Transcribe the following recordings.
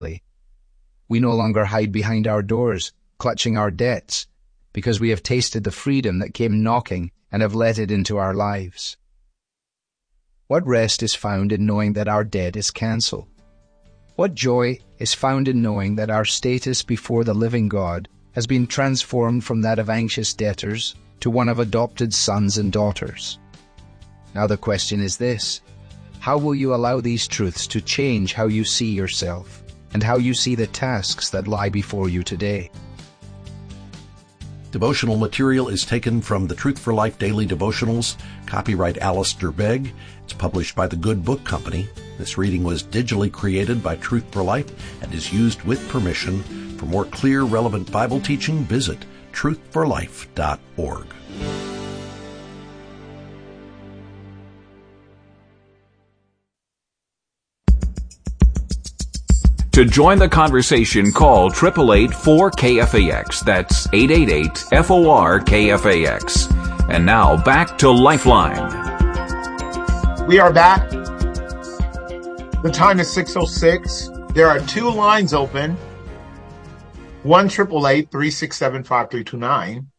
We no longer hide behind our doors, clutching our debts, because we have tasted the freedom that came knocking and have let it into our lives. What rest is found in knowing that our debt is cancelled? What joy is found in knowing that our status before the living God has been transformed from that of anxious debtors to one of adopted sons and daughters? Now the question is this: how will you allow these truths to change how you see yourself and how you see the tasks that lie before you today? Devotional material is taken from the Truth for Life Daily Devotionals, copyright Alistair Begg. It's published by the Good Book Company. This reading was digitally created by Truth for Life and is used with permission. For more clear, relevant Bible teaching, visit truthforlife.org. To join the conversation, call 888-4KFAX. That's 888-FOR-KFAX. And now back to Lifeline. We are back. The time is 6:06. There are two lines open. 1-888-367-5329.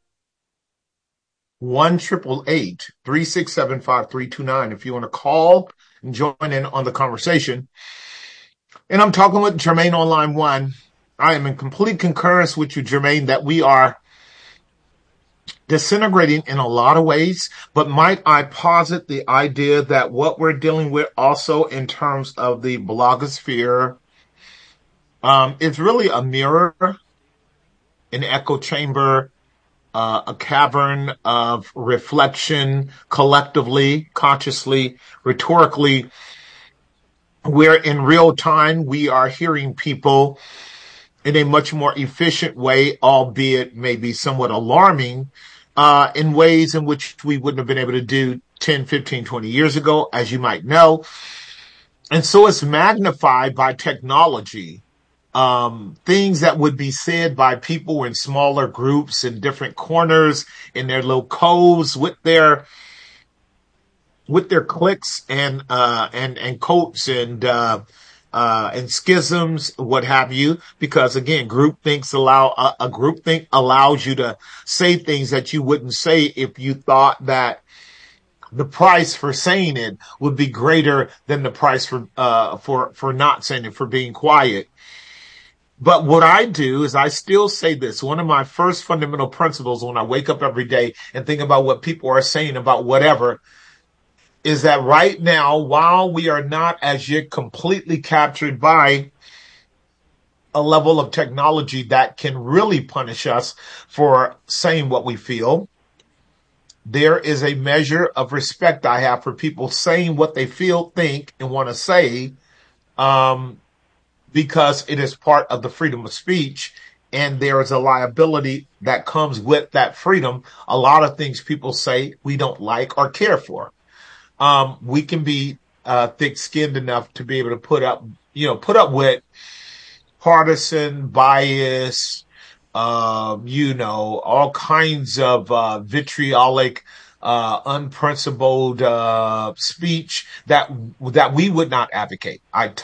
1-888-367-5329. If you want to call and join in on the conversation. And I'm talking with Jermaine on line one. I am in complete concurrence with you, Jermaine, that we are disintegrating in a lot of ways. But might I posit the idea that what we're dealing with also in terms of the blogosphere is really a mirror, an echo chamber, a cavern of reflection collectively, consciously, rhetorically, where in real time we are hearing people in a much more efficient way, albeit maybe somewhat alarming, in ways in which we wouldn't have been able to do 10, 15, 20 years ago, as you might know. And so it's magnified by technology. Things that would be said by people in smaller groups in different corners, in their little coves with their cliques and coats and schisms, what have you, because again, groupthink allows you to say things that you wouldn't say if you thought that the price for saying it would be greater than the price for not saying it, for being quiet. But what I do is I still say this. One of my first fundamental principles when I wake up every day and think about what people are saying about whatever is that right now, while we are not as yet completely captured by a level of technology that can really punish us for saying what we feel, there is a measure of respect I have for people saying what they feel, think, and want to say, because it is part of the freedom of speech, and there is a liability that comes with that freedom. A lot of things people say we don't like or care for. We can be thick-skinned enough to be able to put up with partisan bias, all kinds of vitriolic, unprincipled speech that we would not advocate.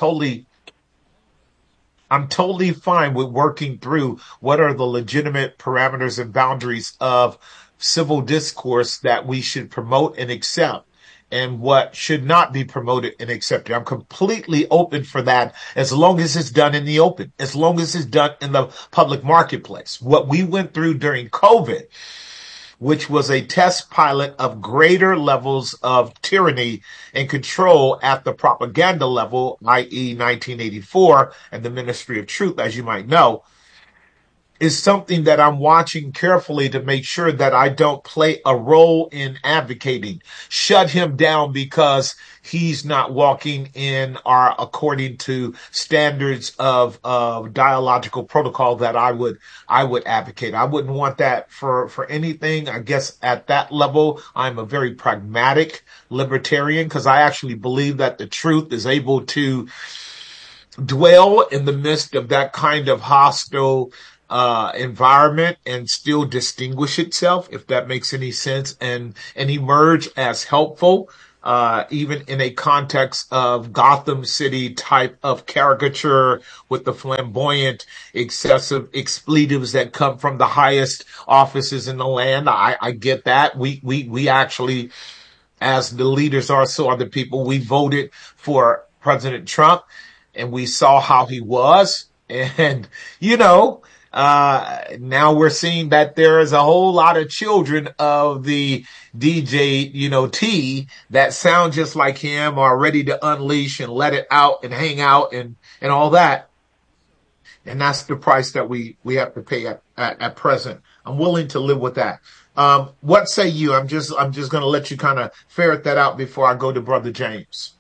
I'm totally fine with working through what are the legitimate parameters and boundaries of civil discourse that we should promote and accept, and what should not be promoted and accepted. I'm completely open for that as long as it's done in the open, as long as it's done in the public marketplace. What we went through during COVID, which was a test pilot of greater levels of tyranny and control at the propaganda level, i.e. 1984 and the Ministry of Truth, as you might know, is something that I'm watching carefully to make sure that I don't play a role in advocating, shut him down because he's not walking in or according to standards of dialogical protocol that I would advocate. I wouldn't want that for anything. I guess at that level, I'm a very pragmatic libertarian because I actually believe that the truth is able to dwell in the midst of that kind of hostile environment and still distinguish itself, if that makes any sense, and emerge as helpful. even in a context of Gotham City type of caricature with the flamboyant, excessive expletives that come from the highest offices in the land. I get that. We actually, as the leaders are, so are the people. We voted for President Trump and we saw how he was. And, now we're seeing that there is a whole lot of children of the DJ, T that sound just like him, are ready to unleash and let it out and hang out and all that. And that's the price that we have to pay at present. I'm willing to live with that. What say you? I'm just going to let you kind of ferret that out before I go to Brother James.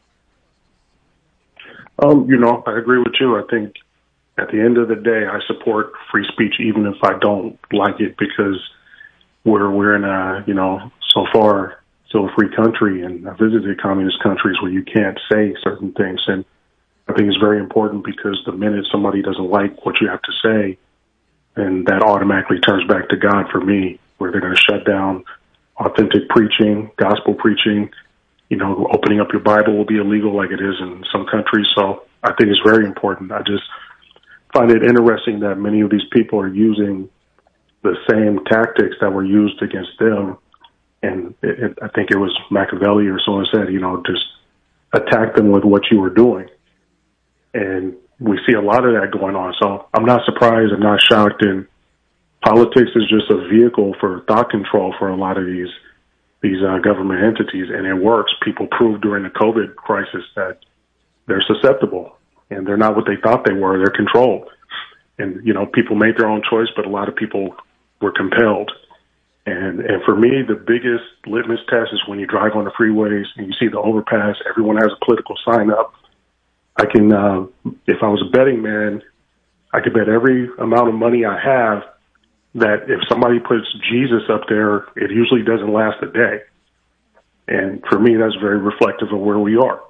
I agree with you. I think at the end of the day, I support free speech, even if I don't like it, because we're in a, so far still a free country, and I visited communist countries where you can't say certain things. And I think it's very important, because the minute somebody doesn't like what you have to say, and that automatically turns back to God for me, where they're going to shut down authentic preaching, gospel preaching. Opening up your Bible will be illegal like it is in some countries. So I think it's very important. I just find it interesting that many of these people are using the same tactics that were used against them. And I think it was Machiavelli or someone said, just attack them with what you were doing. And we see a lot of that going on. So I'm not surprised. I'm not shocked. And politics is just a vehicle for thought control for a lot of these government entities, and it works. People proved during the COVID crisis that they're susceptible, and they're not what they thought they were. They're controlled. And, people made their own choice, but a lot of people were compelled. And for me, the biggest litmus test is when you drive on the freeways and you see the overpass, everyone has a political sign up. I can, if I was a betting man, I could bet every amount of money I have that if somebody puts Jesus up there, it usually doesn't last a day. And for me, that's very reflective of where we are.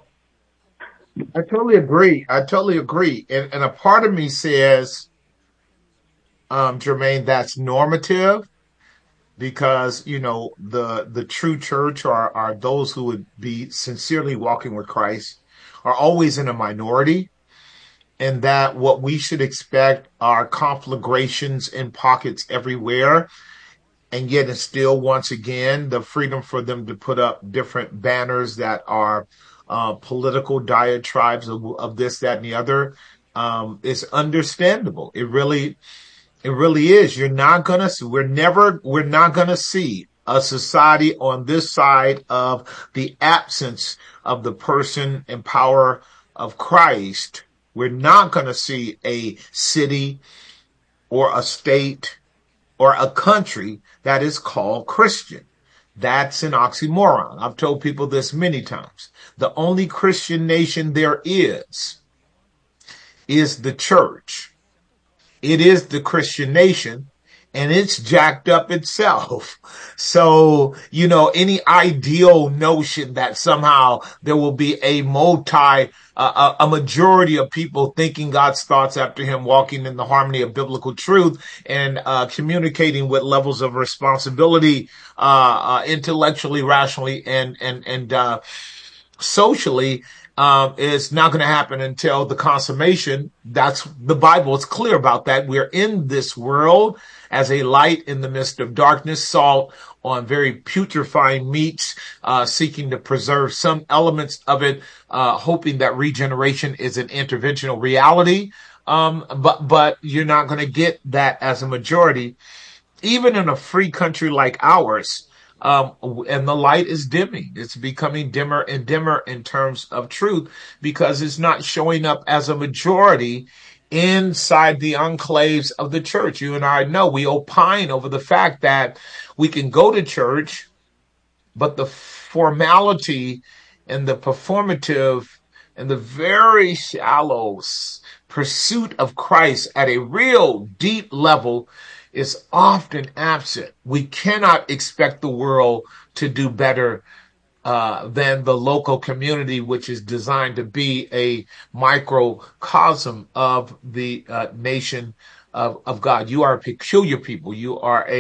I totally agree. And a part of me says, Jermaine, that's normative, because, the true church are those who would be sincerely walking with Christ, are always in a minority. And that what we should expect are conflagrations in pockets everywhere. And yet it's still, once again, the freedom for them to put up different banners that are political diatribes of this, that, and the other is understandable. It really is. We're not going to see a society on this side of the absence of the person and power of Christ. We're not going to see a city or a state or a country that is called Christian. That's an oxymoron. I've told people this many times. The only Christian nation there is the church. It is the Christian nation, and it's jacked up itself. So, any ideal notion that somehow there will be a majority of people thinking God's thoughts after him, walking in the harmony of biblical truth, and communicating with levels of responsibility, intellectually, rationally, and socially, is not going to happen until the consummation. That's the Bible. It's clear about that. We're in this world as a light in the midst of darkness, salt on very putrefying meats, seeking to preserve some elements of it, hoping that regeneration is an interventional reality. But you're not going to get that as a majority, even in a free country like ours. And the light is dimming. It's becoming dimmer and dimmer in terms of truth, because it's not showing up as a majority inside the enclaves of the church. You and I know we opine over the fact that we can go to church, but the formality and the performative and the very shallow pursuit of Christ at a real deep level is often absent. We cannot expect the world to do better than the local community, which is designed to be a microcosm of the nation of God. You are a peculiar people. You are a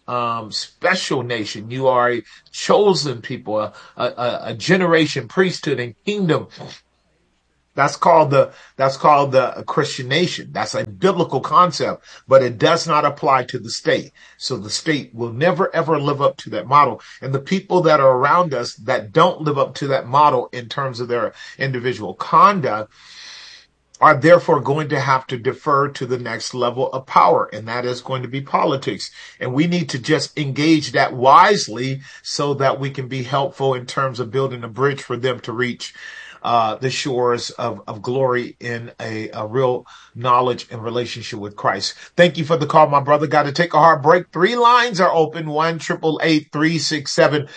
special nation. You are a chosen people, a generation, priesthood, and kingdom. That's called the Christian nation. That's a biblical concept, but it does not apply to the state. So the state will never, ever live up to that model. And the people that are around us that don't live up to that model in terms of their individual conduct are therefore going to have to defer to the next level of power, and that is going to be politics. And we need to just engage that wisely so that we can be helpful in terms of building a bridge for them to reach the shores of glory in a real knowledge and relationship with Christ. Thank you for the call, my brother. Got to take a hard break. 3 lines are open. 1-888-367-5329.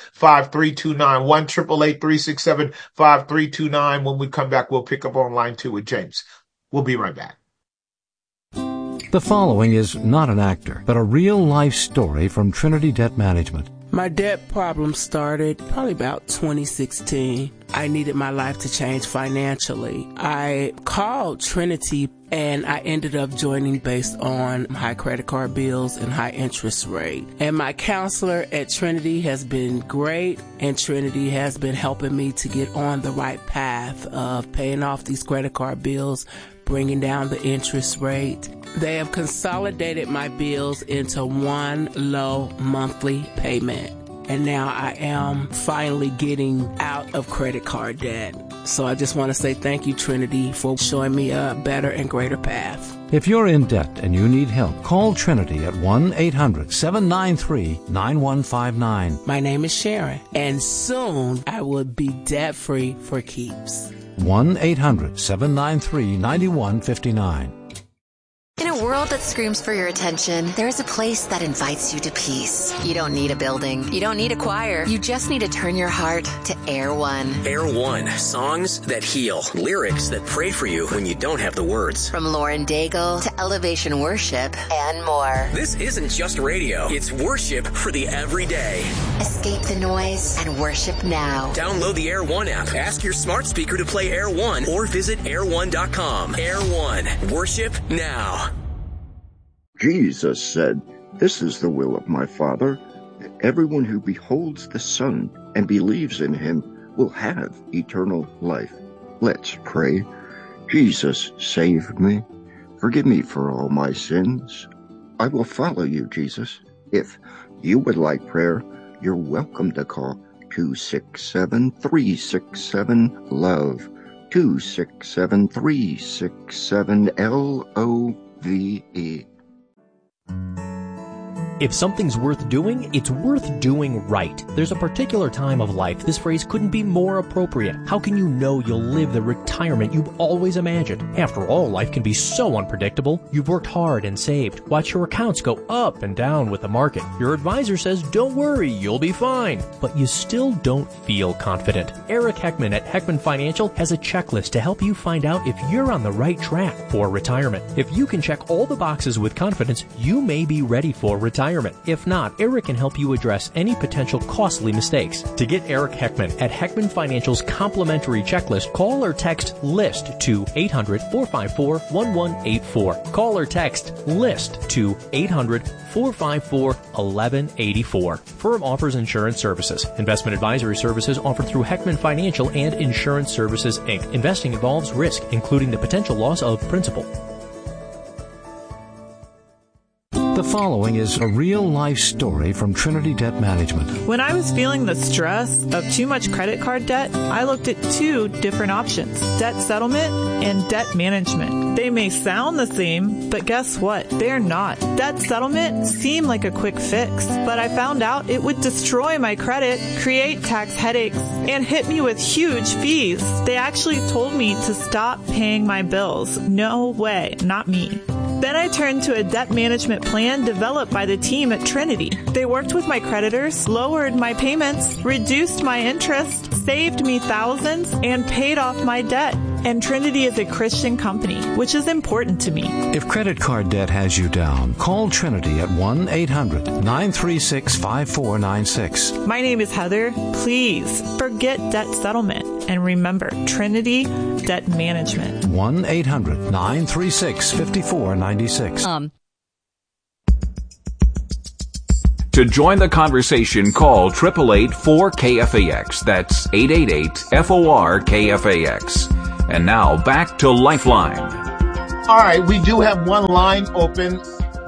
1-888-367-5329. When we come back, we'll pick up on line 2 with James. We'll be right back. The following is not an actor, but a real-life story from Trinity Debt Management. My debt problem started probably about 2016. I needed my life to change financially. I called Trinity and I ended up joining based on high credit card bills and high interest rate. And my counselor at Trinity has been great, and Trinity has been helping me to get on the right path of paying off these credit card bills, bringing down the interest rate. They have consolidated my bills into one low monthly payment. And now I am finally getting out of credit card debt. So I just want to say thank you, Trinity, for showing me a better and greater path. If you're in debt and you need help, call Trinity at 1-800-793-9159. My name is Sharon, and soon I will be debt-free for keeps. 1-800-793-9159. In a world that screams for your attention, there's a place that invites you to peace. You don't need a building. You don't need a choir. You just need to turn your heart to Air One. Air One. Songs that heal. Lyrics that pray for you when you don't have the words. From Lauren Daigle to Elevation Worship and more. This isn't just radio. It's worship for the everyday. Escape the noise and worship now. Download the Air One app. Ask your smart speaker to play Air One or visit air1.com. Air One. Worship now. Jesus said, "This is the will of my Father, that everyone who beholds the Son and believes in him will have eternal life." Let's pray. Jesus, save me. Forgive me for all my sins. I will follow you, Jesus. If you would like prayer, you're welcome to call 267-367-LOVE, 267-367-LOVE. If something's worth doing, it's worth doing right. There's a particular time of life this phrase couldn't be more appropriate. How can you know you'll live the retirement you've always imagined? After all, life can be so unpredictable. You've worked hard and saved. Watch your accounts go up and down with the market. Your advisor says, don't worry, you'll be fine. But you still don't feel confident. Eric Heckman at Heckman Financial has a checklist to help you find out if you're on the right track for retirement. If you can check all the boxes with confidence, you may be ready for retirement. If not, Eric can help you address any potential costly mistakes. To get Eric Heckman at Heckman Financial's complimentary checklist, call or text LIST to 800-454-1184. Call or text LIST to 800-454-1184. Firm offers insurance services. Investment advisory services offered through Heckman Financial and Insurance Services, Inc. Investing involves risk, including the potential loss of principal. The following is a real-life story from Trinity Debt Management. When I was feeling the stress of too much credit card debt, I looked at 2 different options: debt settlement and debt management. They may sound the same, but guess what? They're not. Debt settlement seemed like a quick fix, but I found out it would destroy my credit, create tax headaches, and hit me with huge fees. They actually told me to stop paying my bills. No way, not me. Then I turned to a debt management plan developed by the team at Trinity. They worked with my creditors, lowered my payments, reduced my interest, saved me thousands, and paid off my debt. And Trinity is a Christian company, which is important to me. If credit card debt has you down, call Trinity at 1-800-936-5496. My name is Heather. Please forget debt settlement and remember Trinity Debt Management. 1-800-936-5496. To join the conversation, call 888-4KFAX. That's 888-FOR-KFAX. And now back to Lifeline. All right, we do have one line open,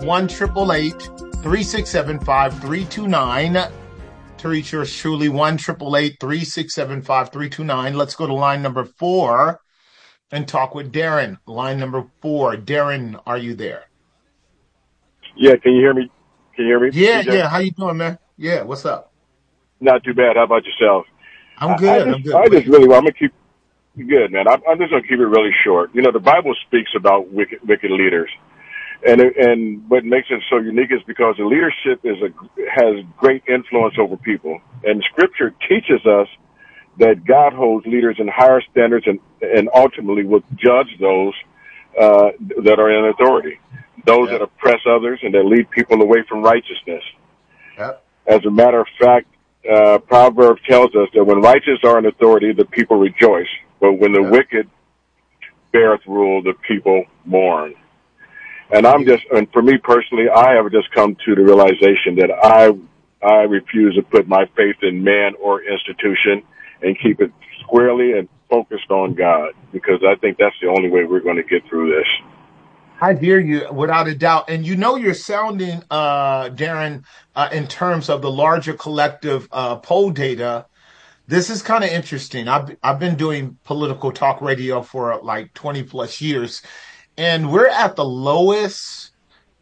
1-888-367-5329. To reach yours truly, 1-888-367-5329. Let's go to line number 4 and talk with Darren. Line number 4. Darren, are you there? Yeah, can you hear me? Yeah, DJ? yeah. How you doing, man? Yeah, what's up? Not too bad. How about yourself? I'm good. I'm going to keep you good, man. I'm just going to keep it really short. You know, the Bible speaks about wicked leaders. And what makes it so unique is because the leadership has great influence over people. And Scripture teaches us that God holds leaders in higher standards and ultimately will judge those that are in authority, those that oppress others and that lead people away from righteousness. Yep. As a matter of fact, Proverbs tells us that when righteous are in authority, the people rejoice. But when the wicked beareth rule, the people mourn. And and for me personally, I have just come to the realization that I refuse to put my faith in man or institution and keep it squarely and focused on God, because I think that's the only way we're going to get through this. I hear you without a doubt. And you know, you're sounding, Darren, in terms of the larger collective poll data. This is kind of interesting. I've been doing political talk radio for like 20 plus years, and we're at the lowest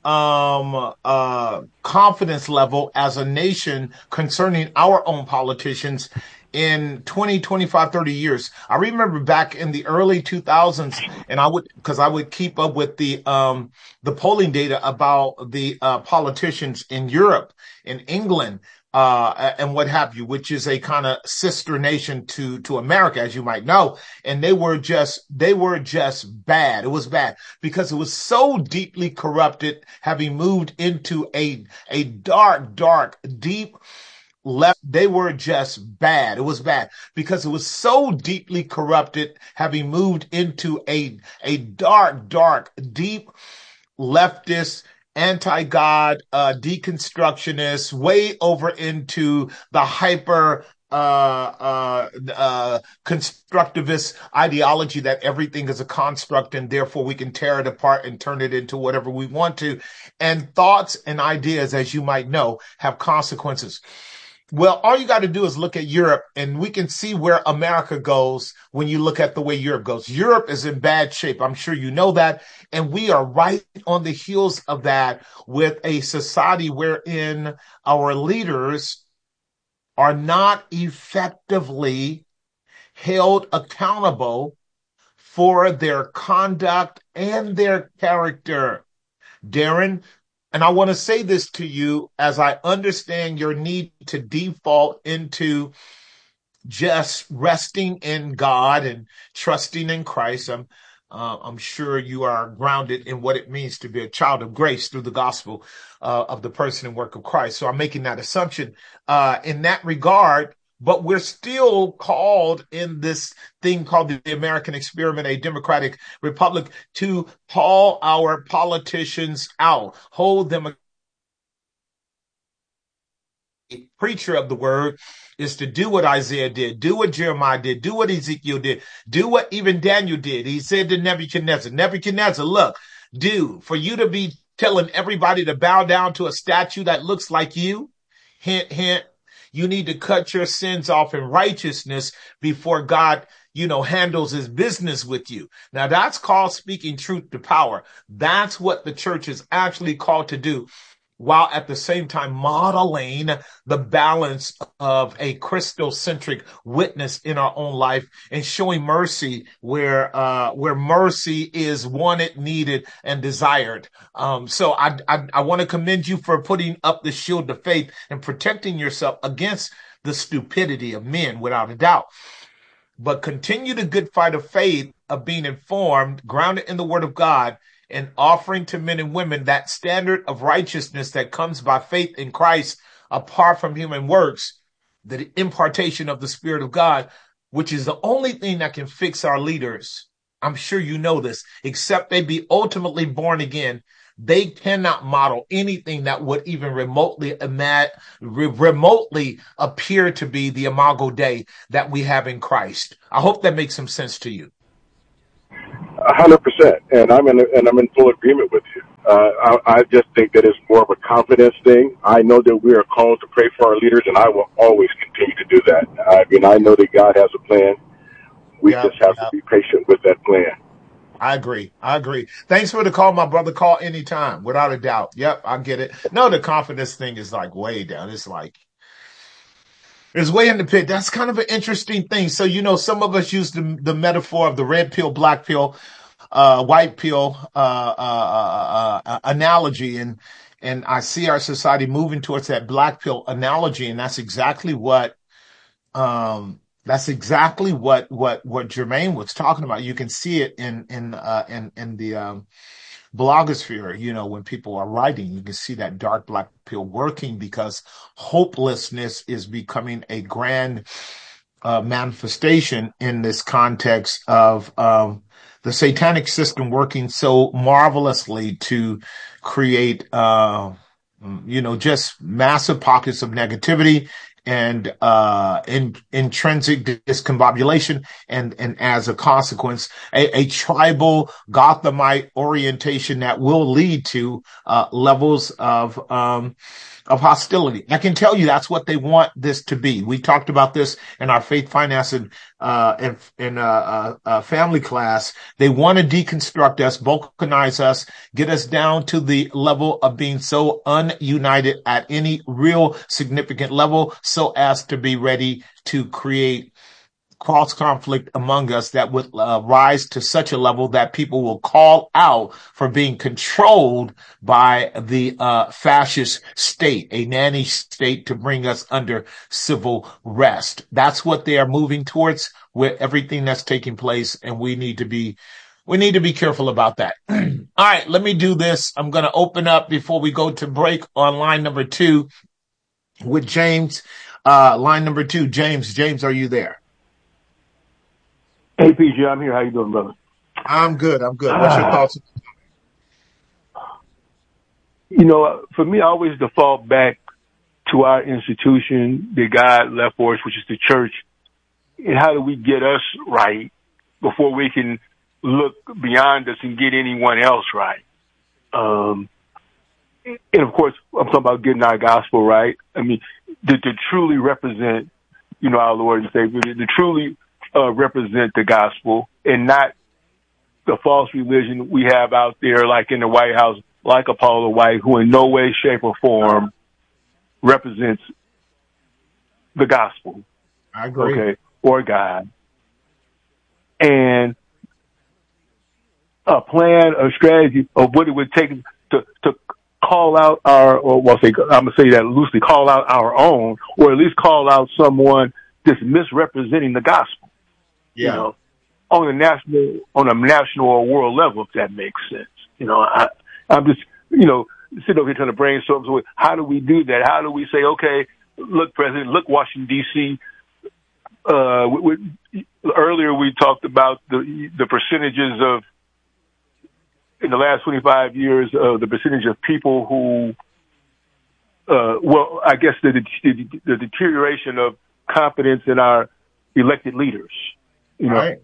confidence level as a nation concerning our own politicians in 20, 25, 30 years. I remember back in the early 2000s, and I would keep up with the polling data about the politicians in Europe, in England, and what have you, which is a kind of sister nation to America, as you might know. And they were just bad. It was bad because it was so deeply corrupted, having moved into a dark, deep left. They were just bad. It was bad because it was so deeply corrupted, having moved into a dark, deep leftist, anti-God, deconstructionist, way over into the hyper constructivist ideology that everything is a construct and therefore we can tear it apart and turn it into whatever we want to. And thoughts and ideas, as you might know, have consequences. Well, all you got to do is look at Europe, and we can see where America goes when you look at the way Europe goes. Europe is in bad shape. I'm sure you know that. And we are right on the heels of that with a society wherein our leaders are not effectively held accountable for their conduct and their character. Darren, and I want to say this to you as I understand your need to default into just resting in God and trusting in Christ. I'm sure you are grounded in what it means to be a child of grace through the gospel of the person and work of Christ. So I'm making that assumption in that regard. But we're still called in this thing called the American experiment, a democratic republic, to call our politicians out, hold them. A preacher of the word is to do what Isaiah did, do what Jeremiah did, do what Ezekiel did, do what even Daniel did. He said to Nebuchadnezzar, look, for you to be telling everybody to bow down to a statue that looks like you, hint, hint, you need to cut your sins off in righteousness before God, handles his business with you. Now that's called speaking truth to power. That's what the church is actually called to do, while at the same time modeling the balance of a Christocentric witness in our own life and showing mercy where mercy is wanted, needed, and desired. So I want to commend you for putting up the shield of faith and protecting yourself against the stupidity of men, without a doubt. But continue the good fight of faith of being informed, grounded in the word of God, and offering to men and women that standard of righteousness that comes by faith in Christ apart from human works, the impartation of the Spirit of God, which is the only thing that can fix our leaders I'm sure you know this, except they be ultimately born again, they cannot model anything that would even remotely appear to be the Imago Dei that we have in Christ. I hope that makes some sense to you. 100%, and I'm in full agreement with you. I just think that it's more of a confidence thing. I know that we are called to pray for our leaders, and I will always continue to do that. I mean, I know that God has a plan. We just have to be patient with that plan. I agree. Thanks for the call, my brother. Call anytime, without a doubt. Yep, I get it. No, the confidence thing is like way down. It's way in the pit. That's kind of an interesting thing. So, some of us use the metaphor of the red pill, black pill, white pill, analogy. And I see our society moving towards that black pill analogy. And that's exactly what Jermaine was talking about. You can see it in the blogosphere, when people are writing, you can see that dark black pill working because hopelessness is becoming a grand manifestation in this context of the satanic system working so marvelously to create, just massive pockets of negativity and intrinsic discombobulation, and as a consequence, a tribal Gothamite orientation that will lead to levels of hostility. I can tell you that's what they want this to be. We talked about this in our faith, finance, and family class. They want to deconstruct us, balkanize us, get us down to the level of being so ununited at any real significant level, so as to be ready to create cross conflict among us that would rise to such a level that people will call out for being controlled by the fascist state, a nanny state to bring us under civil rest. That's what they are moving towards with everything that's taking place, and we need to be careful about that. All right, let me do this. I'm going to open up before we go to break on line number 2 with James. Line number 2, James, are you there? Hey, PG, I'm here. How you doing, brother? I'm good. What's your thoughts? For me, I always default back to our institution that God left for us, which is the church. And how do we get us right before we can look beyond us and get anyone else right? And of course, I'm talking about getting our gospel right. I mean, to truly represent, our Lord and Savior, to truly represent the gospel and not the false religion we have out there, like in the White House, like Apollo White, who in no way, shape, or form represents the gospel. I agree. Okay, or God. And a plan, a strategy of what it would take to call out I'm going to say that loosely, call out our own, or at least call out someone that's misrepresenting the gospel. Yeah. On a national or world level, if that makes sense. I'm just, sitting over here trying to brainstorm. So how do we do that? How do we say, okay, look, President, look, Washington, D.C. Earlier we talked about the percentages of, in the last 25 years, the percentage of people who, I guess the deterioration of confidence in our elected leaders. Right.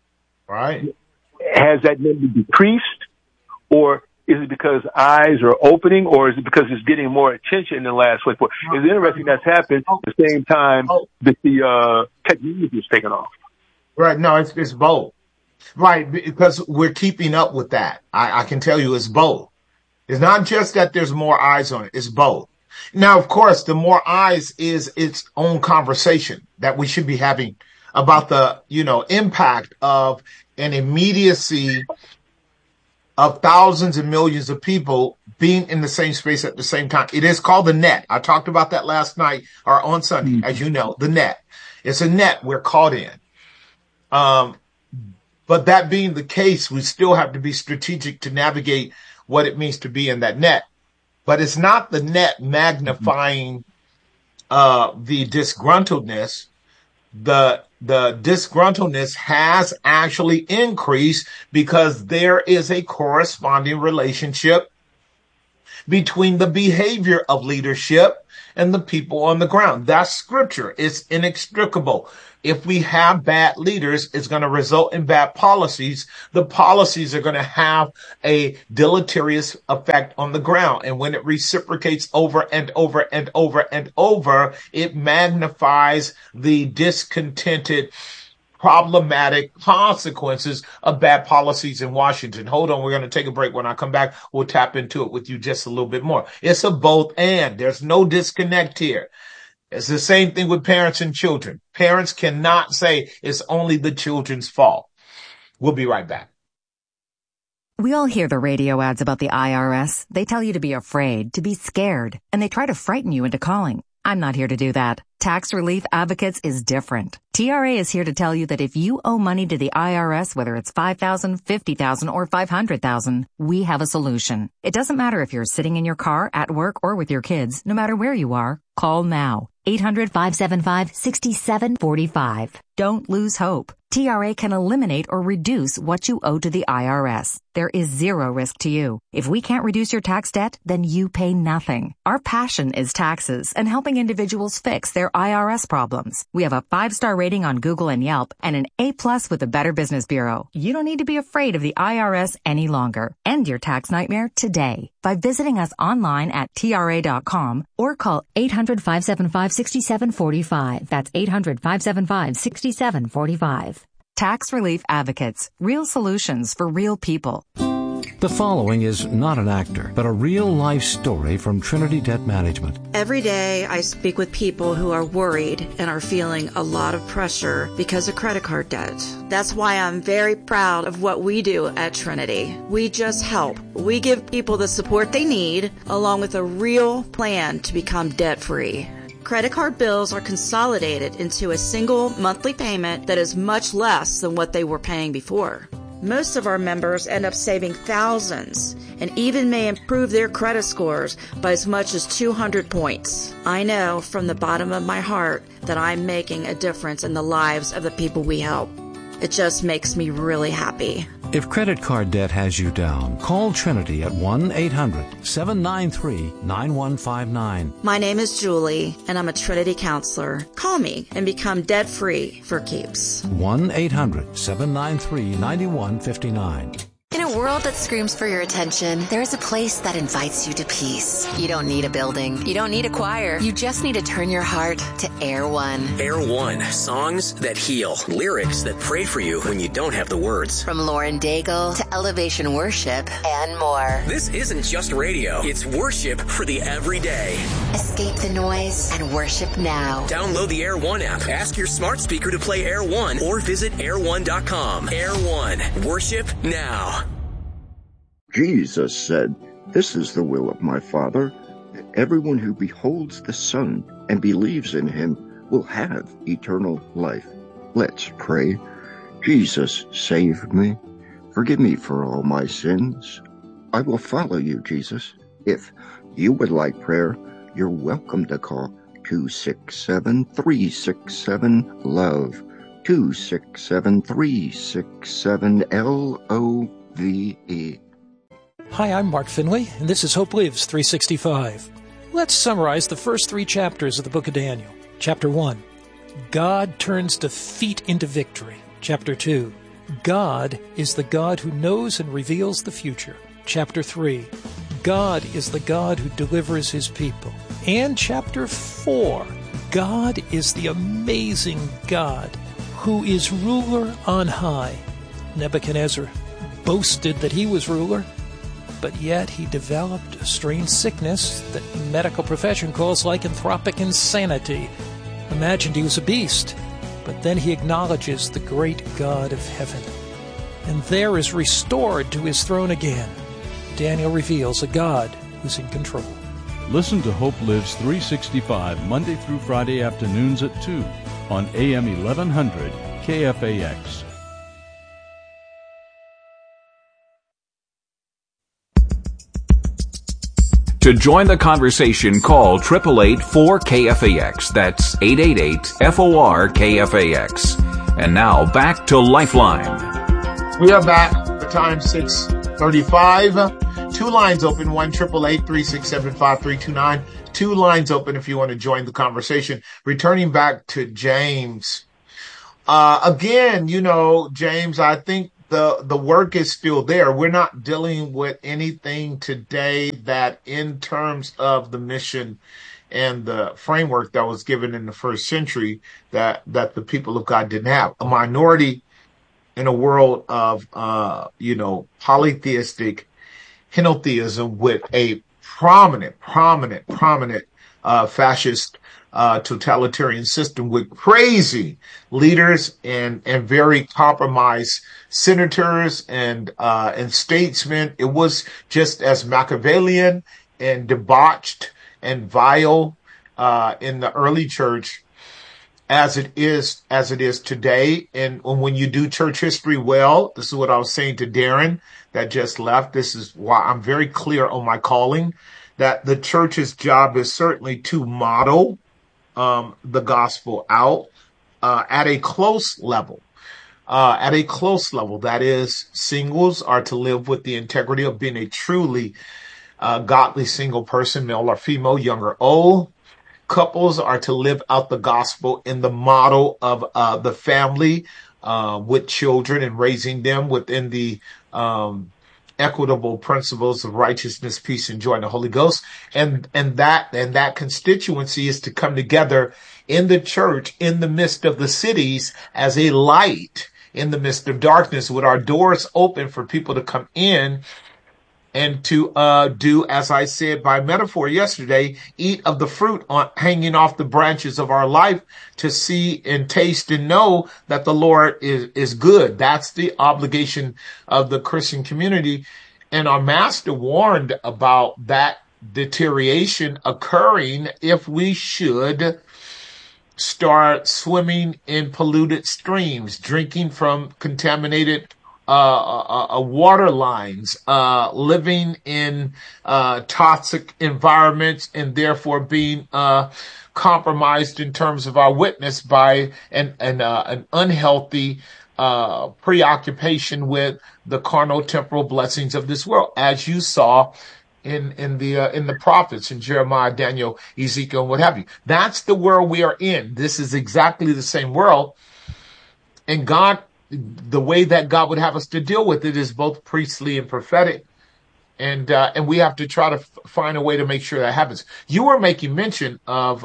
Has that number decreased, or is it because eyes are opening, or is it because it's getting more attention in the last 24? It's interesting that's happened at the same time that the technology is taking off. Right. No, it's both. Right, because we're keeping up with that. I can tell you it's both. It's not just that there's more eyes on it. It's both. Now, of course, the more eyes is its own conversation that we should be having about the, impact of an immediacy of thousands and millions of people being in the same space at the same time. It is called the net. I talked about that last night or on Sunday, as you know, the net. It's a net we're caught in. But that being the case, we still have to be strategic to navigate what it means to be in that net. But it's not the net magnifying the disgruntledness. The the disgruntledness has actually increased because there is a corresponding relationship between the behavior of leadership and the people on the ground. That's scripture. It's inextricable. If we have bad leaders, it's going to result in bad policies. The policies are going to have a deleterious effect on the ground. And when it reciprocates over and over and over and over, it magnifies the discontented, problematic consequences of bad policies in Washington. Hold on. We're going to take a break. When I come back, we'll tap into it with you just a little bit more. It's a both and. There's no disconnect here. It's the same thing with parents and children. Parents cannot say it's only the children's fault. We'll be right back. We all hear the radio ads about the IRS. They tell you to be afraid, to be scared, and they try to frighten you into calling. I'm not here to do that. Tax Relief Advocates is different. TRA is here to tell you that if you owe money to the IRS, whether it's $5,000, $50,000, or $500,000, we have a solution. It doesn't matter if you're sitting in your car, at work, or with your kids. No matter where you are, call now. 800-575-6745. Don't lose hope. TRA can eliminate or reduce what you owe to the IRS. There is zero risk to you. If we can't reduce your tax debt, then you pay nothing. Our passion is taxes and helping individuals fix their IRS problems. We have a 5-star rating on Google and Yelp and an A+ with the Better Business Bureau. You don't need to be afraid of the IRS any longer. End your tax nightmare today by visiting us online at TRA.com or call 800-575-6745. That's 800-575-6745. Tax Relief Advocates. Real solutions for real people. The following is not an actor, but a real-life story from Trinity Debt Management. Every day I speak with people who are worried and are feeling a lot of pressure because of credit card debt. That's why I'm very proud of what we do at Trinity. We just help. We give people the support they need, along with a real plan to become debt-free. Credit card bills are consolidated into a single monthly payment that is much less than what they were paying before. Most of our members end up saving thousands and even may improve their credit scores by as much as 200 points. I know from the bottom of my heart that I'm making a difference in the lives of the people we help. It just makes me really happy. If credit card debt has you down, call Trinity at 1-800-793-9159. My name is Julie, and I'm a Trinity counselor. Call me and become debt-free for keeps. 1-800-793-9159. In a world that screams for your attention, there is a place that invites you to peace. You don't need a building. You don't need a choir. You just need to turn your heart to Air One. Air One. Songs that heal. Lyrics that pray for you when you don't have the words. From Lauren Daigle to Elevation Worship and more. This isn't just radio. It's worship for the everyday. Escape the noise and worship now. Download the Air One app. Ask your smart speaker to play Air One or visit air1.com. Air One. Worship now. Jesus said, "This is the will of my Father, that everyone who beholds the Son and believes in him will have eternal life." Let's pray. Jesus, save me. Forgive me for all my sins. I will follow you, Jesus. If you would like prayer, you're welcome to call 267-367-LOVE, 267-367-LOVE. Hi, I'm Mark Finley, and this is Hope Lives 365. Let's summarize the first 3 chapters of the book of Daniel. Chapter 1, God turns defeat into victory. Chapter 2, God is the God who knows and reveals the future. Chapter 3, God is the God who delivers his people. And Chapter 4, God is the amazing God who is ruler on high. Nebuchadnezzar boasted that he was ruler, but yet he developed a strange sickness that the medical profession calls lycanthropic insanity. Imagined he was a beast, but then he acknowledges the great God of heaven, and there is restored to his throne again. Daniel reveals a God who's in control. Listen to Hope Lives 365 Monday through Friday afternoons at 2 on AM 1100 KFAX. To join the conversation, call 888-4KFAX. That's 888-FOR-KFAX. And now back to Lifeline. We are back. The time 6:35. Two lines open, 1-888-367-5329. Two lines open if you want to join the conversation. Returning back to James. Again, James, I think the work is still there. We're not dealing with anything today that in terms of the mission and the framework that was given in the first century that the people of God didn't have. A minority in a world of, polytheistic henotheism with a prominent fascist totalitarian system with crazy leaders and very compromised senators and statesmen. It was just as Machiavellian and debauched and vile in the early church as it is today. And when you do church history well, this is what I was saying to Darren that just left. This is why I'm very clear on my calling, that the church's job is certainly to model the gospel out at a close level. That is, singles are to live with the integrity of being a truly godly single person, male or female, young or old. Couples are to live out the gospel in the model of the family with children and raising them within the equitable principles of righteousness, peace, and joy in the Holy Ghost. And that constituency is to come together in the church, in the midst of the cities, as a light in the midst of darkness, with our doors open for people to come in and to do, as I said by metaphor yesterday, eat of the fruit hanging off the branches of our life, to see and taste and know that the Lord is good. That's the obligation of the Christian community. And our master warned about that deterioration occurring if we should start swimming in polluted streams, drinking from contaminated water lines, living in toxic environments, and therefore being compromised in terms of our witness by an unhealthy preoccupation with the carnal temporal blessings of this world, as you saw in the prophets, in Jeremiah, Daniel, Ezekiel, and what have you. That's the world we are in. This is exactly the same world, and God, the way that God would have us to deal with it is both priestly and prophetic. And we have to try to find a way to make sure that happens. You were making mention of,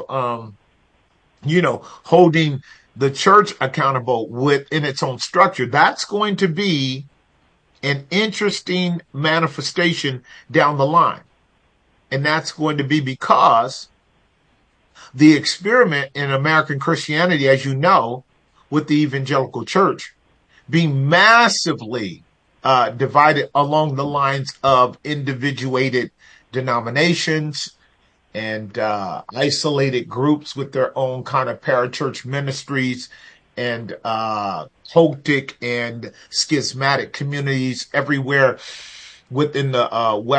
holding the church accountable within its own structure. That's going to be an interesting manifestation down the line. And that's going to be because the experiment in American Christianity, as you know, with the evangelical church, being massively divided along the lines of individuated denominations and isolated groups with their own kind of parachurch ministries and cultic and schismatic communities everywhere within the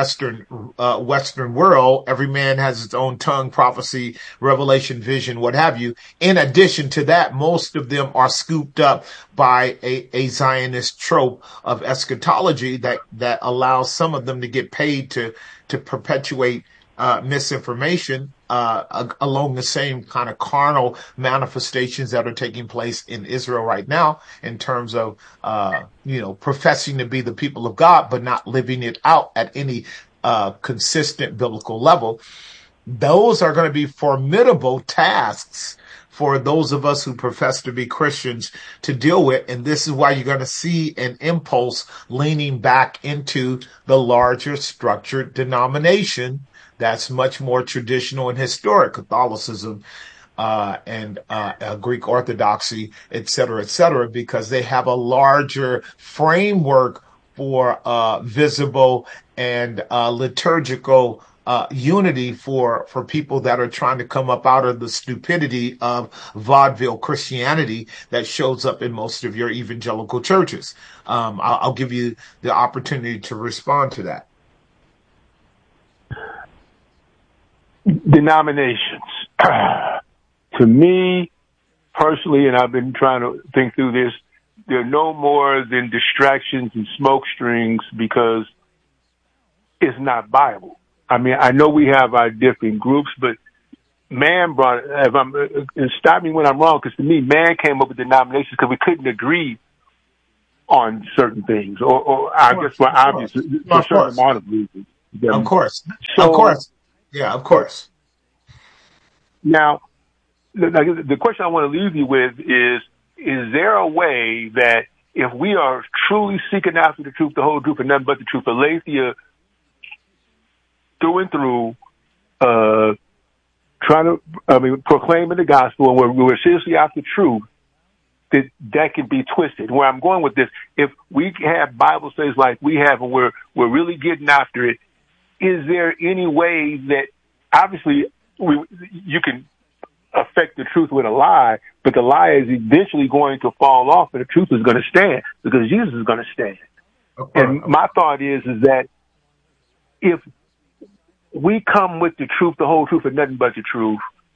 Western world. Every man has his own tongue, prophecy, revelation, vision, what have you. In addition to that, most of them are scooped up by a Zionist trope of eschatology that allows some of them to get paid to perpetuate misinformation along the same kind of carnal manifestations that are taking place in Israel right now, in terms of professing to be the people of God but not living it out at any consistent biblical level. Those are going to be formidable tasks for those of us who profess to be Christians to deal with. And this is why you're going to see an impulse leaning back into the larger structured denomination that's much more traditional and historic, Catholicism and Greek Orthodoxy, et cetera, because they have a larger framework for visible and liturgical unity for people that are trying to come up out of the stupidity of vaudeville Christianity that shows up in most of your evangelical churches. I'll give you the opportunity to respond to that. Denominations. To me, personally, and I've been trying to think through this, they're no more than distractions and smoke strings because it's not Bible. I mean, I know we have our different groups, but man brought it. And stop me when I'm wrong, because to me, man came up with denominations because we couldn't agree on certain things, or I guess for obvious, for a certain amount of reasons. Of course. So, of course. Yeah, of course. Now, the question I want to leave you with is there a way that if we are truly seeking after the truth, the whole truth, and nothing but the truth, aletheia through and through, proclaiming the gospel, and we're seriously after truth, that can be twisted. Where I'm going with this, if we have Bible studies like we have, and we're really getting after it, is there any way that obviously you can affect the truth with a lie, but the lie is eventually going to fall off, and the truth is going to stand because Jesus is going to stand. And my thought is that if we come with the truth, the whole truth, and nothing but the truth,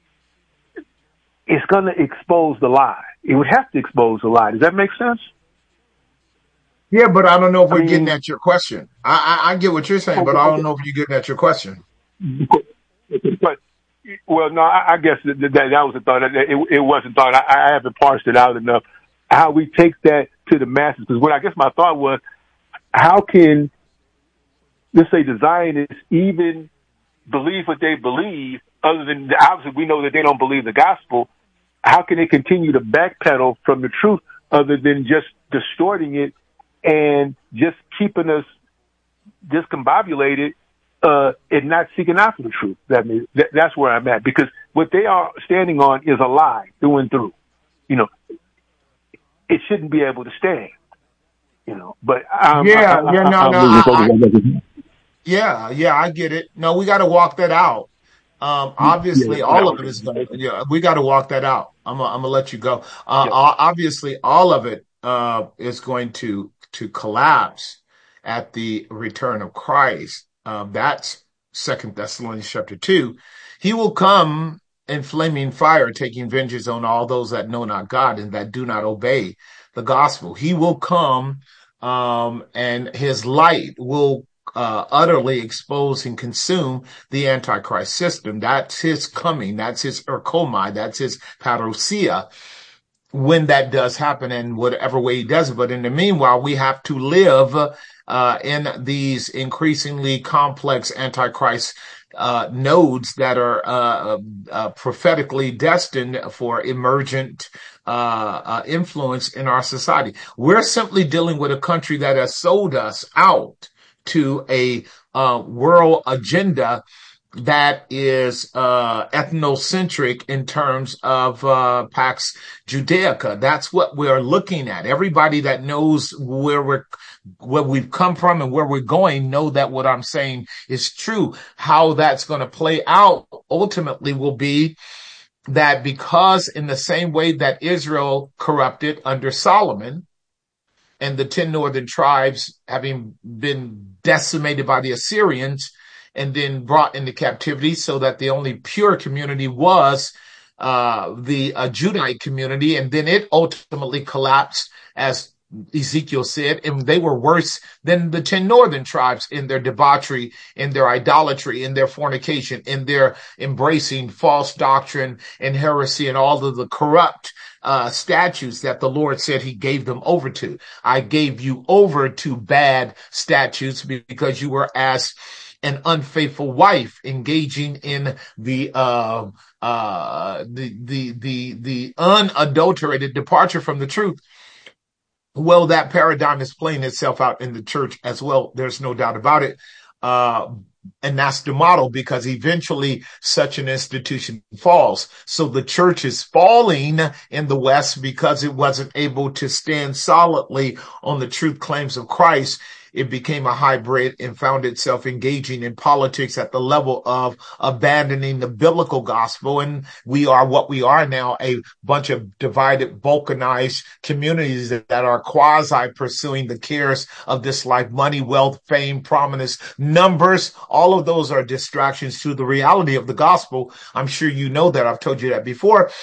it's going to expose the lie. It would have to expose the lie. Does that make sense? Yeah, but I don't know if we're getting at your question. I get what you're saying, but I don't know if you're getting at your question. But, well, no, I guess that was the thought. It wasn't thought. I haven't parsed it out enough. How we take that to the masses. Because I guess my thought was, how can, let's say, the Zionists even believe what they believe, other than, obviously, we know that they don't believe the gospel. How can they continue to backpedal from the truth other than just distorting it and just keeping us discombobulated and not seeking after the truth? That's where I'm at, because what they are standing on is a lie through and through. You know, it shouldn't be able to stand. You know, but I get it. No, we got to walk that out. Obviously, all of it is going to, we got to walk that out. I'm gonna let you go. Obviously, all of it is going to collapse at the return of Christ. That's 2 Thessalonians chapter 2. He will come in flaming fire, taking vengeance on all those that know not God and that do not obey the gospel. He will come, and his light will utterly expose and consume the Antichrist system. That's his coming. That's his erkomai. That's his parousia. When that does happen, in whatever way he does it. But in the meanwhile, we have to live in these increasingly complex Antichrist nodes that are prophetically destined for emergent influence in our society. We're simply dealing with a country that has sold us out to a world agenda that is ethnocentric in terms of Pax Judaica. That's what we're looking at. Everybody that knows where we've come from and where we're going know that what I'm saying is true. How that's going to play out ultimately will be that, because in the same way that Israel corrupted under Solomon, and the 10 northern tribes having been decimated by the Assyrians and then brought into captivity, so that the only pure community was the Judite community, and then it ultimately collapsed, as Ezekiel said, and they were worse than the 10 northern tribes in their debauchery, in their idolatry, in their fornication, in their embracing false doctrine and heresy and all of the corrupt statutes that the Lord said he gave them over to. I gave you over to bad statutes because you were as an unfaithful wife engaging in the unadulterated departure from the truth. Well, that paradigm is playing itself out in the church as well. There's no doubt about it. And that's the model, because eventually such an institution falls. So the church is falling in the West because it wasn't able to stand solidly on the truth claims of Christ. It became a hybrid and found itself engaging in politics at the level of abandoning the biblical gospel. And we are what we are now, a bunch of divided, balkanized communities that are quasi pursuing the cares of this life, money, wealth, fame, prominence, numbers. All of those are distractions to the reality of the gospel. I'm sure you know that. I've told you that before.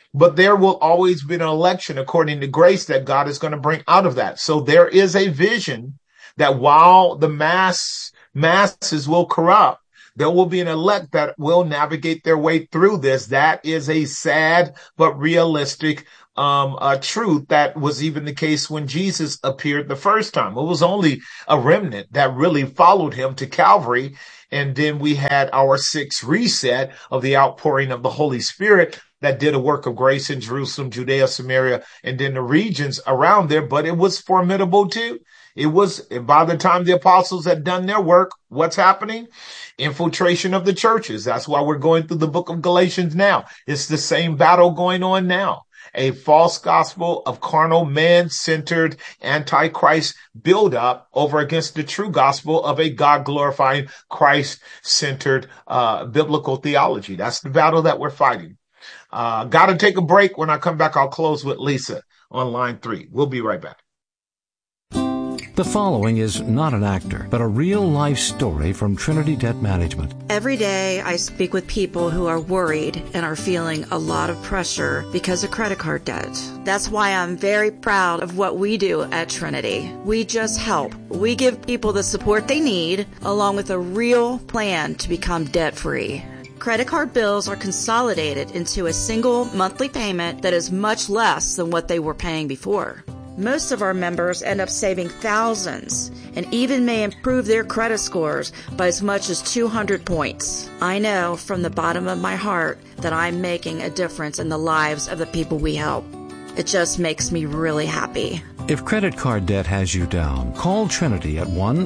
But there will always be an election according to grace that God is going to bring out of that. So there is a vision that while the masses will corrupt, there will be an elect that will navigate their way through this. That is a sad but realistic truth that was even the case when Jesus appeared the first time. It was only a remnant that really followed him to Calvary. And then we had our sixth reset of the outpouring of the Holy Spirit that did a work of grace in Jerusalem, Judea, Samaria, and then the regions around there. But it was formidable too. It was, by the time the apostles had done their work, what's happening? Infiltration of the churches. That's why we're going through the book of Galatians now. It's the same battle going on now. A false gospel of carnal, man-centered, antichrist build-up over against the true gospel of a God-glorifying, Christ-centered biblical theology. That's the battle that we're fighting. Got to take a break. When I come back, I'll close with Lisa on line 3. We'll be right back. The following is not an actor, but a real-life story from Trinity Debt Management. Every day I speak with people who are worried and are feeling a lot of pressure because of credit card debt. That's why I'm very proud of what we do at Trinity. We just help. We give people the support they need, along with a real plan to become debt-free. Credit card bills are consolidated into a single monthly payment that is much less than what they were paying before. Most of our members end up saving thousands and even may improve their credit scores by as much as 200 points. I know from the bottom of my heart that I'm making a difference in the lives of the people we help. It just makes me really happy. If credit card debt has you down, call Trinity at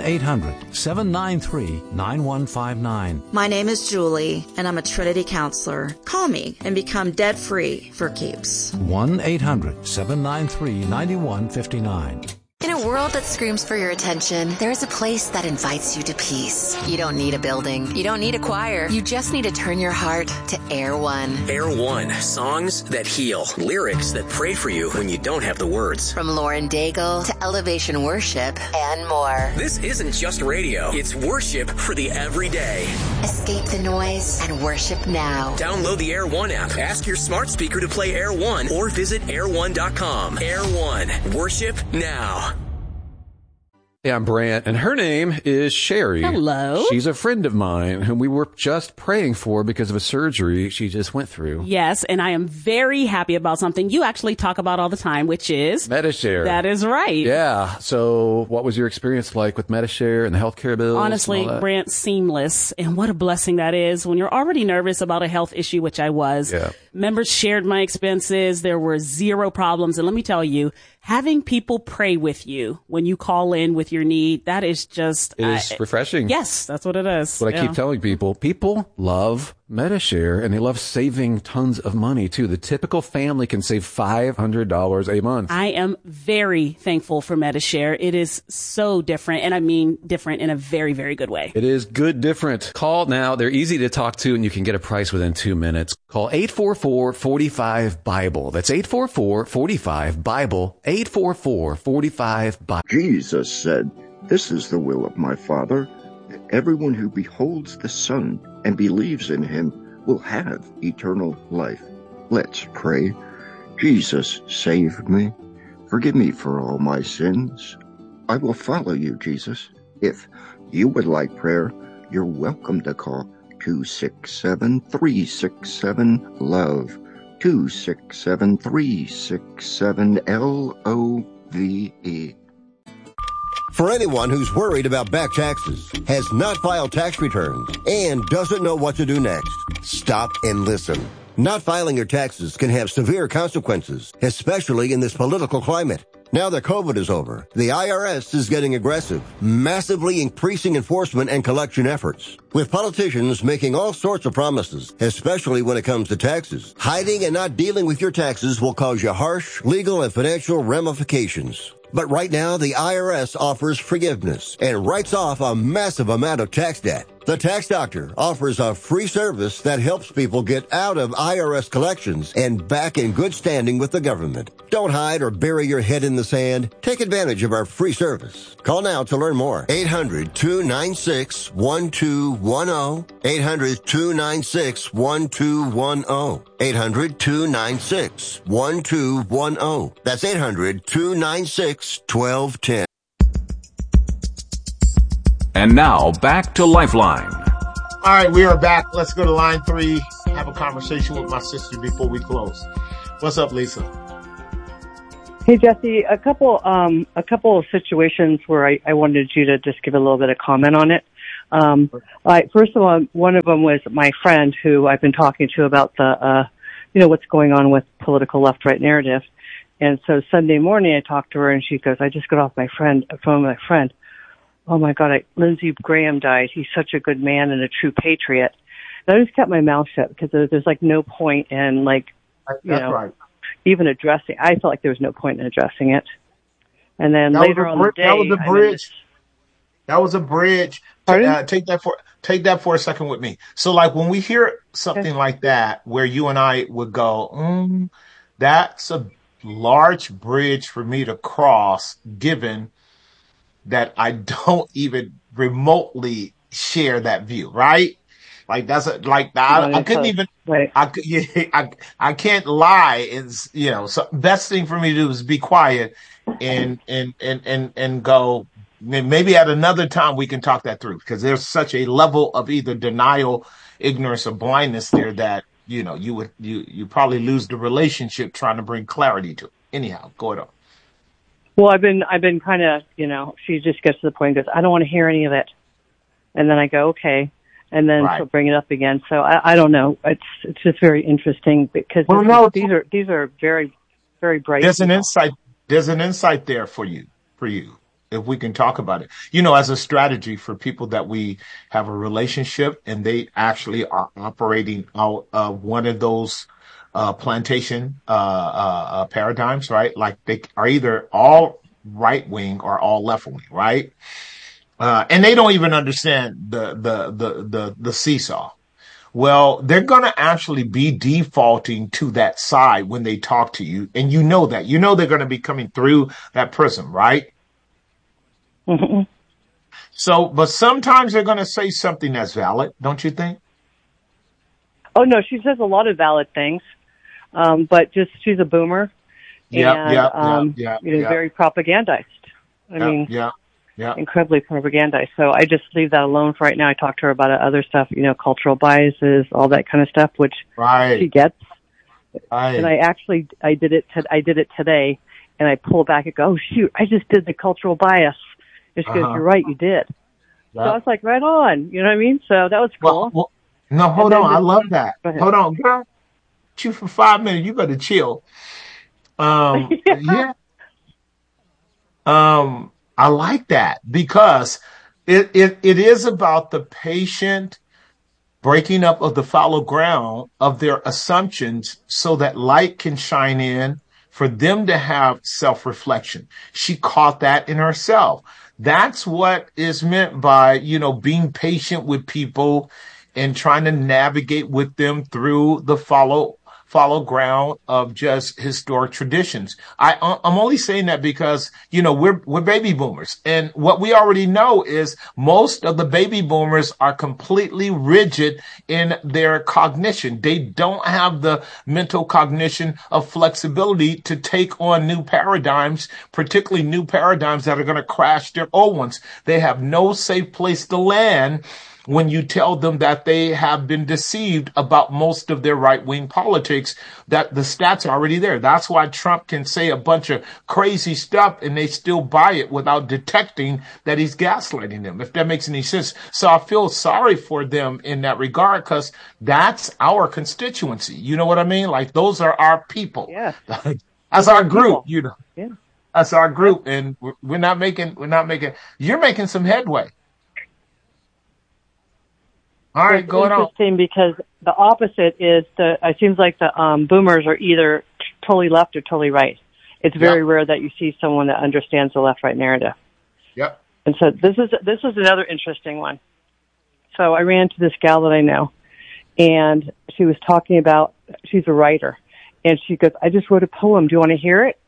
1-800-793-9159. My name is Julie, and I'm a Trinity counselor. Call me and become debt-free for keeps. 1-800-793-9159. In a world that screams for your attention, there is a place that invites you to peace. You don't need a building. You don't need a choir. You just need to turn your heart to Air One. Air One, songs that heal, lyrics that pray for you when you don't have the words. From Lauren Daigle to Elevation Worship and more. This isn't just radio. It's worship for the everyday. Escape the noise and worship now. Download the Air One app. Ask your smart speaker to play Air One or visit air1.com. Air One, worship now. Hey, I'm Brant, and her name is Sherry. Hello. She's a friend of mine whom we were just praying for because of a surgery she just went through. Yes, and I am very happy about something you actually talk about all the time, which is Medi-Share. That is right. Yeah. So what was your experience like with Medi-Share and the healthcare bills? Honestly, Brant, seamless. And what a blessing that is when you're already nervous about a health issue, which I was. Yeah. Members shared my expenses. There were zero problems. And let me tell you, having people pray with you when you call in with your need, that is just... It is refreshing. Yes, that's what it is. That's what I keep telling people. People love Medi-Share, and they love saving tons of money, too. The typical family can save $500 a month. I am very thankful for Medi-Share. It is so different, and I mean different in a very, very good way. It is good different. Call now. They're easy to talk to, and you can get a price within 2 minutes. Call 844-45-BIBLE. That's 844-45-BIBLE. 844-45-BIBLE. Jesus said, "This is the will of my Father, that everyone who beholds the Son and believes in him will have eternal life." Let's pray. Jesus, save me. Forgive me for all my sins. I will follow you, Jesus. If you would like prayer, you're welcome to call 267-367-LOVE. 267-367-LOVE. For anyone who's worried about back taxes, has not filed tax returns, and doesn't know what to do next, stop and listen. Not filing your taxes can have severe consequences, especially in this political climate. Now that COVID is over, the IRS is getting aggressive, massively increasing enforcement and collection efforts. With politicians making all sorts of promises, especially when it comes to taxes, hiding and not dealing with your taxes will cause you harsh legal and financial ramifications. But right now, the IRS offers forgiveness and writes off a massive amount of tax debt. The Tax Doctor offers a free service that helps people get out of IRS collections and back in good standing with the government. Don't hide or bury your head in the sand. Take advantage of our free service. Call now to learn more. 800-296-1210. 800-296-1210. 800-296-1210. That's 800-296-1210. And now back to Lifeline. All right, we are back. Let's go to line 3. Have a conversation with my sister before we close. What's up, Lisa? Hey, Jesse. A couple of situations where I wanted you to just give a little bit of comment on it. First of all, one of them was my friend who I've been talking to about the, what's going on with political left-right narrative. And so Sunday morning I talked to her and she goes, I just got off my phone with my friend. Oh my God, Lindsey Graham died. He's such a good man and a true patriot. And I just kept my mouth shut because there's like no point in even addressing. I felt like there was no point in addressing it. And then later on the day, that was a bridge. That was a bridge. Take that for a second with me. So like when we hear something like that, where you and I would go, that's a large bridge for me to cross, given that I don't even remotely share that view, right? Like I couldn't even, I can't lie. And, so best thing for me to do is be quiet and go, maybe at another time we can talk that through, because there's such a level of either denial, ignorance, or blindness there that, you probably lose the relationship trying to bring clarity to it. Anyhow, go ahead on. Well, I've been kind of, she just gets to the point and goes, I don't want to hear any of it. And then I go, okay. And then she'll bring it up again. So I don't know. It's just very interesting because these are very, very bright. There's an insight there for you, if we can talk about it. As a strategy for people that we have a relationship and they actually are operating out of one of those plantation paradigms, right? Like they are either all right wing or all left wing, right? And they don't even understand the seesaw. Well, they're going to actually be defaulting to that side when they talk to you, and that they're going to be coming through that prism, right? Mm-hmm. So, but sometimes they're going to say something that's valid, don't you think? Oh no, she says a lot of valid things. But just she's a boomer and very propagandized. Incredibly propagandized. So I just leave that alone for right now. I talk to her about other stuff, cultural biases, all that kind of stuff, which she gets. Right. And I did it today, and I pull back and go, oh shoot, I just did the cultural bias. And she goes, you're right, you did. So I was like, right on. You know what I mean? So that was cool. Well, no, hold on. I love that. Hold on, girl. You for 5 minutes, you better chill. I like that because it is about the patient breaking up of the fallow ground of their assumptions so that light can shine in for them to have self-reflection. She caught that in herself. That's what is meant by, being patient with people and trying to navigate with them through the fallow ground of just historic traditions. I'm only saying that because, we're baby boomers. And what we already know is most of the baby boomers are completely rigid in their cognition. They don't have the mental cognition of flexibility to take on new paradigms, particularly new paradigms that are going to crash their old ones. They have no safe place to land when you tell them that they have been deceived about most of their right-wing politics, that the stats are already there. That's why Trump can say a bunch of crazy stuff and they still buy it without detecting that he's gaslighting them, if that makes any sense. So I feel sorry for them in that regard because that's our constituency. You know what I mean? Like those are our people. Yeah. That's our group, Yeah. That's our group. And you're making some headway. All right, go on. It's interesting because the opposite is it seems like the boomers are either totally left or totally right. It's very rare that you see someone that understands the left-right narrative. Yep. And so this is another interesting one. So I ran to this gal that I know, and she was talking about, she's a writer, and she goes, I just wrote a poem. Do you want to hear it?